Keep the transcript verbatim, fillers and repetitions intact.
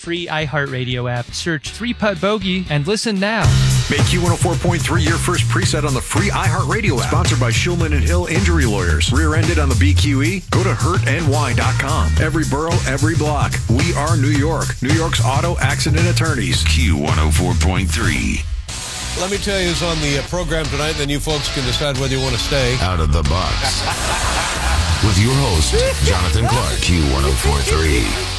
free iHeartRadio app. Search three putt Bogey and listen now. Make Q one oh four point three your first preset on the free iHeartRadio app. Sponsored by Shulman and Hill Injury Lawyers. Rear-ended on the B Q E? Go to hurt N Y dot com. Every borough, every block. We are New York. New York's auto accident attorneys. Q one oh four point three. Let me tell you who's on the uh, program tonight, then you folks can decide whether you want to stay. Out of the box. With your host, Jonathan Clark, Q one oh four point three.